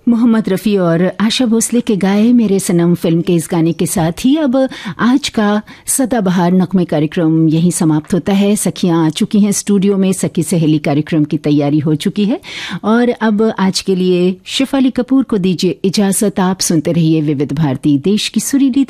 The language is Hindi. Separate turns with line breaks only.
मोहम्मद रफ़ी और आशा भोसले के गाए मेरे सनम फिल्म के इस गाने के साथ ही अब आज का सदाबहार नगमे कार्यक्रम यहीं समाप्त होता है। सखियां आ चुकी हैं स्टूडियो में, सखी सहेली कार्यक्रम की तैयारी हो चुकी है और अब आज के लिए शिफाली कपूर को दीजिए इजाजत। आप सुनते रहिए विविध भारती, देश की सुरीली